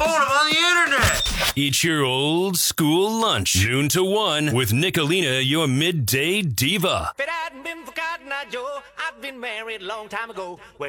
phone. I'm on the internet. Eat your old school lunch, noon to 1, with Nicolina, your midday diva. If it hadn't been for Cotton Eye Joe, I'd been married a long time ago. Well,